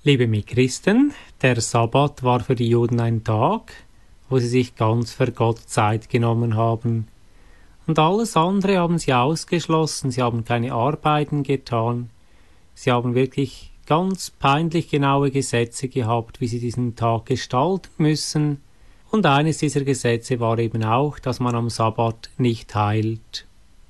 Liebe Mitchristen, der Sabbat war für die Juden ein Tag, wo sie sich ganz für Gott Zeit genommen haben. Und alles andere haben sie ausgeschlossen, sie haben keine Arbeiten getan. Sie haben wirklich ganz peinlich genaue Gesetze gehabt, wie sie diesen Tag gestalten müssen. Und eines dieser Gesetze war eben auch, dass man am Sabbat nicht heilt.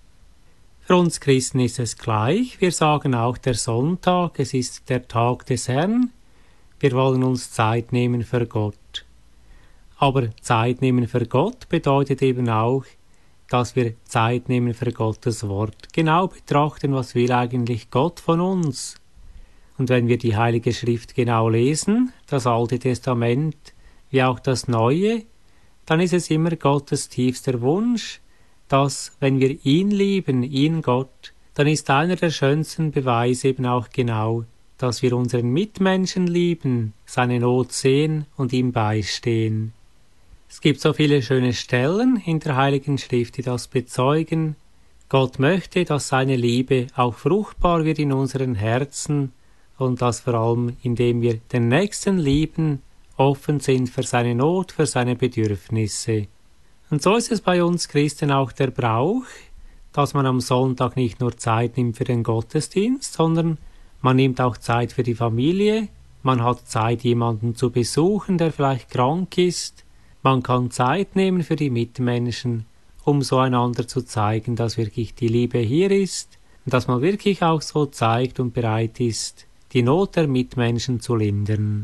Für uns Christen ist es gleich. Wir sagen auch der Sonntag, es ist der Tag des Herrn. Wir wollen uns Zeit nehmen für Gott. Aber Zeit nehmen für Gott bedeutet eben auch, dass wir Zeit nehmen für Gottes Wort. Genau betrachten, was will eigentlich Gott von uns. Und wenn wir die Heilige Schrift genau lesen, das Alte Testament wie auch das Neue, dann ist es immer Gottes tiefster Wunsch, dass, wenn wir ihn lieben, ihn Gott, dann ist einer der schönsten Beweise eben auch genau, dass wir unseren Mitmenschen lieben, seine Not sehen und ihm beistehen. Es gibt so viele schöne Stellen in der Heiligen Schrift, die das bezeugen. Gott möchte, dass seine Liebe auch fruchtbar wird in unseren Herzen und das vor allem, indem wir den Nächsten lieben, offen sind für seine Not, für seine Bedürfnisse. Und so ist es bei uns Christen auch der Brauch, dass man am Sonntag nicht nur Zeit nimmt für den Gottesdienst, sondern man nimmt auch Zeit für die Familie, man hat Zeit, jemanden zu besuchen, der vielleicht krank ist, man kann Zeit nehmen für die Mitmenschen, um so einander zu zeigen, dass wirklich die Liebe hier ist und dass man wirklich auch so zeigt und bereit ist, die Not der Mitmenschen zu lindern.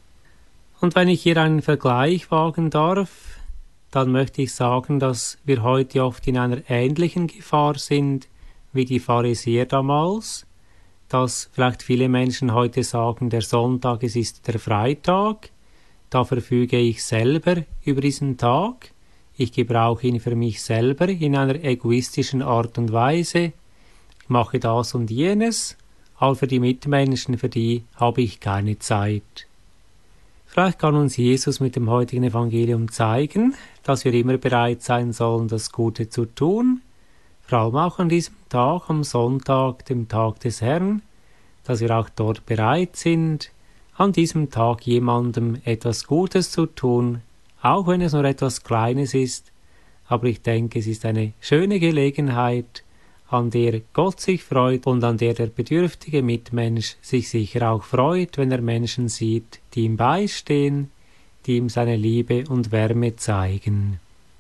Und wenn ich hier einen Vergleich wagen darf, dann möchte ich sagen, dass wir heute oft in einer ähnlichen Gefahr sind wie die Pharisäer damals, dass vielleicht viele Menschen heute sagen, der Sonntag, es ist der Freitag, da verfüge ich selber über diesen Tag, ich gebrauche ihn für mich selber in einer egoistischen Art und Weise, ich mache das und jenes, aber für die Mitmenschen, für die habe ich keine Zeit. Vielleicht kann uns Jesus mit dem heutigen Evangelium zeigen, dass wir immer bereit sein sollen, das Gute zu tun, vor allem auch an diesem Tag, am Sonntag, dem Tag des Herrn, dass wir auch dort bereit sind, an diesem Tag jemandem etwas Gutes zu tun, auch wenn es nur etwas Kleines ist, aber ich denke, es ist eine schöne Gelegenheit, an der Gott sich freut und an der der bedürftige Mitmensch sich sicher auch freut, wenn er Menschen sieht, die ihm beistehen, die ihm seine Liebe und Wärme zeigen.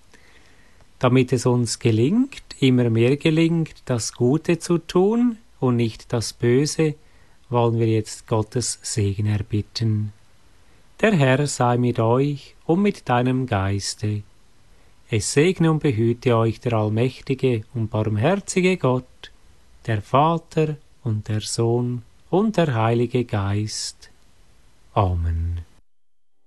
Damit es uns gelingt, immer mehr gelingt, das Gute zu tun und nicht das Böse, wollen wir jetzt Gottes Segen erbitten. Der Herr sei mit euch und mit deinem Geiste. Es segne und behüte euch der allmächtige und barmherzige Gott, der Vater und der Sohn und der Heilige Geist. Amen.